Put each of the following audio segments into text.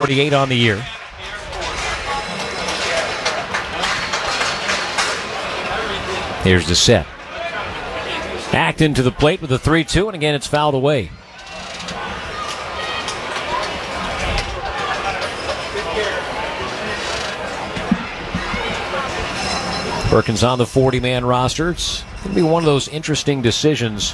248 on the year. Here's the set. Acton to the plate with a 3-2, and again it's fouled away. Perkins on the 40-man roster. It's going to be one of those interesting decisions.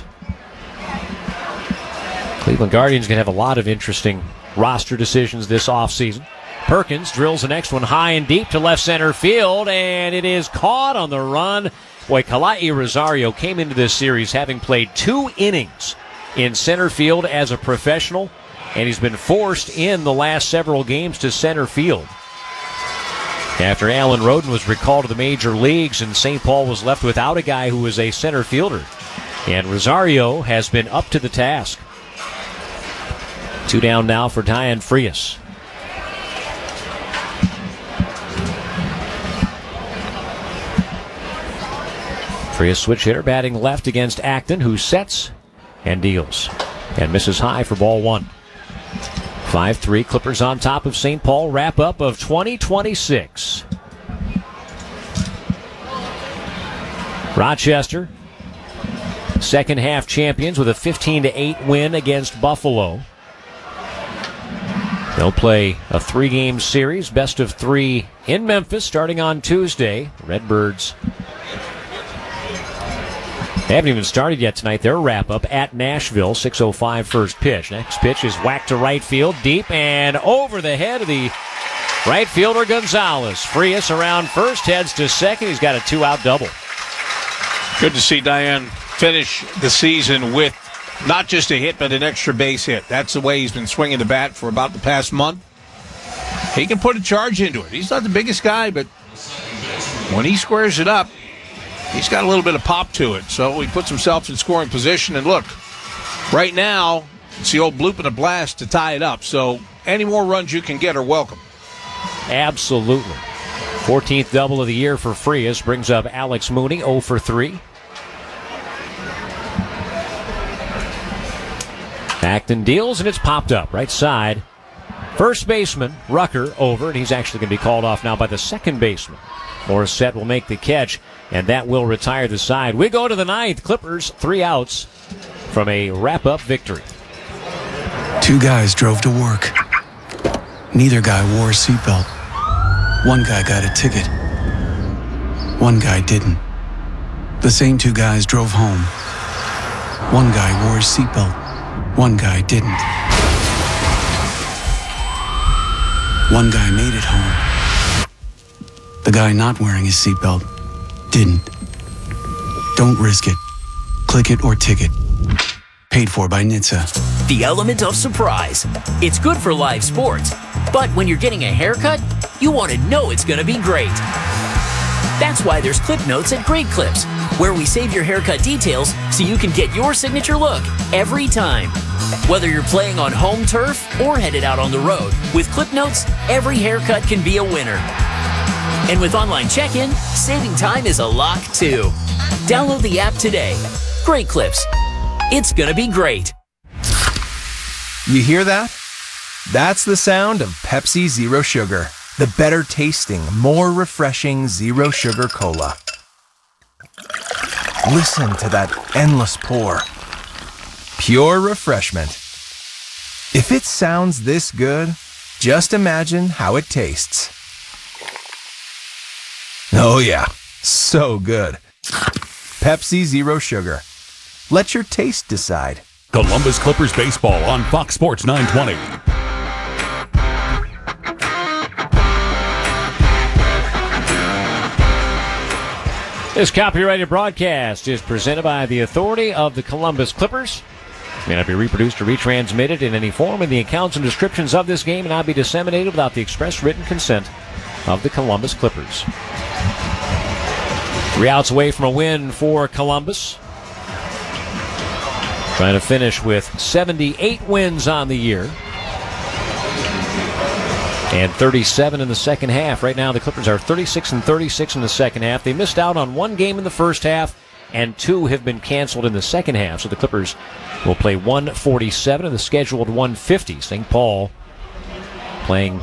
Cleveland Guardians going to have a lot of interesting roster decisions this offseason. Perkins drills the next one high and deep to left center field, and it is caught on the run. Boy, Kalai Rosario came into this series having played 2 innings in center field as a professional, and he's been forced in the last several games to center field. After Alan Roden was recalled to the major leagues and St. Paul was left without a guy who was a center fielder. And Rosario has been up to the task. 2 down now for Diane Frias. Frias switch hitter batting left against Acton, who sets and deals. And misses high for ball 1. 5-3, Clippers on top of St. Paul. Wrap up of 2026. Rochester, second half champions with a 15-8 win against Buffalo. They'll play a 3-game series, best of 3 in Memphis starting on Tuesday. Redbirds, they haven't even started yet tonight. Their wrap-up at Nashville, 6:05 first pitch. Next pitch is whacked to right field, deep and over the head of the right fielder Gonzalez. Frias around first, heads to second. He's got a 2-out double. Good to see Diane finish the season with not just a hit, but an extra base hit. That's the way he's been swinging the bat for about the past month. He can put a charge into it. He's not the biggest guy, but when he squares it up, he's got a little bit of pop to it, so he puts himself in scoring position. And look, right now, it's the old bloop and a blast to tie it up. So any more runs you can get are welcome. Absolutely. 14th double of the year for Frias. Brings up Alex Mooney, 0 for 3. Acton deals, and it's popped up. Right side. First baseman, Rucker, over, and he's actually going to be called off now by the second baseman. Morissette will make the catch, and that will retire the side. We go to the 9th. Clippers, 3 outs from a wrap-up victory. 2 guys drove to work. Neither guy wore a seatbelt. One guy got a ticket. One guy didn't. The same 2 guys drove home. One guy wore a seatbelt. One guy didn't. One guy made it home. The guy not wearing his seatbelt didn't. Don't risk it. Click it or ticket. Paid for by NHTSA. The element of surprise. It's good for live sports, but when you're getting a haircut, you want to know it's going to be great. That's why there's Clip Notes at Great Clips, where we save your haircut details so you can get your signature look every time. Whether you're playing on home turf or headed out on the road, with Clip Notes, every haircut can be a winner. And with online check-in, saving time is a lock too. Download the app today. Great Clips. It's gonna be great. You hear that? That's the sound of Pepsi Zero Sugar, the better tasting, more refreshing Zero Sugar Cola. Listen to that endless pour. Pure refreshment. If it sounds this good, just imagine how it tastes. Oh yeah, so good. Pepsi Zero Sugar. Let your taste decide. Columbus Clippers baseball on Fox Sports 920. This copyrighted broadcast is presented by the authority of the Columbus Clippers. It may not be reproduced or retransmitted in any form, and the accounts and descriptions of this game may not be disseminated without the express written consent of the Columbus Clippers. 3 outs away from a win for Columbus. Trying to finish with 78 wins on the year. And 37 in the second half. Right now, the Clippers are 36-36 in the second half. They missed out on 1 game in the first half, and 2 have been canceled in the second half. So the Clippers will play 147 of the scheduled 150. St. Paul playing